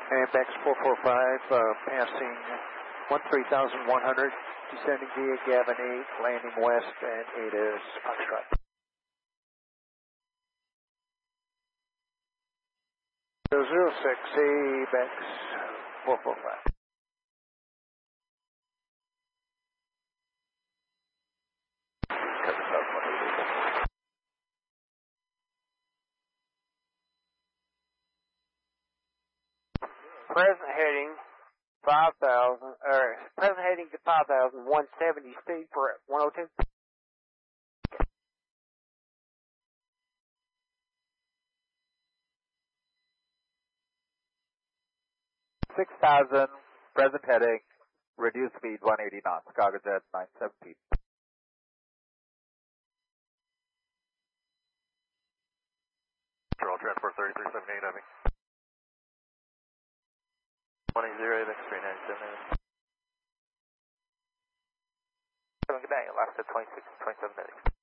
AMX 445, passing 13,100, descending via Gavin 8, landing west, and 8 is Foxtrot. 06, AMX 445. Present heading 5,000, present heading to 5,000, 170 speed for 102. 6,000, present heading, reduced speed 180 knots, cargo jet 970. Control transport 3378, Heavy. 180, AMX 397. Good day, last at 26, 27 minutes.